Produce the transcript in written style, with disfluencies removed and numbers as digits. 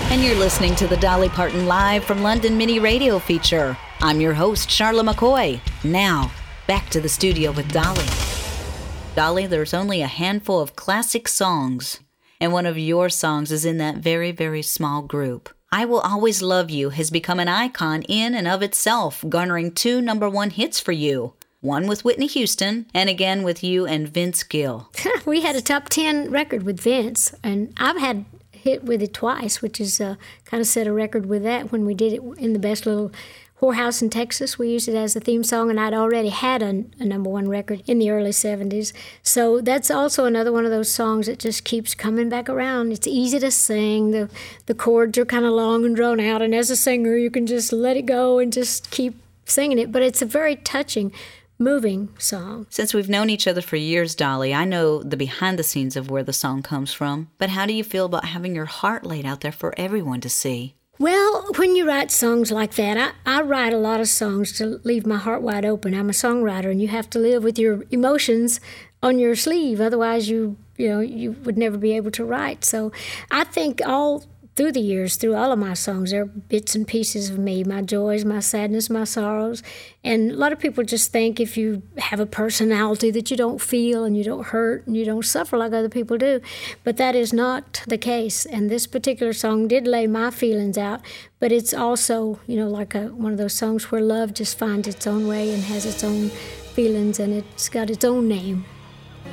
And you're listening to the Dolly Parton Live from London mini radio feature. I'm your host, Charla McCoy. Now, back to the studio with Dolly. Dolly, there's only a handful of classic songs, and one of your songs is in that very, very small group. I Will Always Love You has become an icon in and of itself, garnering 2 number-1 hits for you. One with Whitney Houston, and again with you and Vince Gill. We had a top 10 record with Vince, and I've had hit with it twice, which is kind of set a record with that when we did it in the best little whorehouse in Texas. We used it as a theme song, and I'd already had a number 1 record in the early 70s. So that's also another one of those songs that just keeps coming back around. It's easy to sing. The chords are kind of long and drawn out, and as a singer, you can just let it go and just keep singing it. But it's a very touching, moving song. Since we've known each other for years, Dolly, I know the behind the scenes of where the song comes from. But how do you feel about having your heart laid out there for everyone to see? Well, when you write songs like that, I write a lot of songs to leave my heart wide open. I'm a songwriter, and you have to live with your emotions on your sleeve. Otherwise, you would never be able to write. So I think all through the years, through all of my songs, there are bits and pieces of me, my joys, my sadness, my sorrows. And a lot of people just think if you have a personality that you don't feel and you don't hurt and you don't suffer like other people do. But that is not the case. And this particular song did lay my feelings out. But it's also, like one of those songs where love just finds its own way and has its own feelings, and it's got its own name.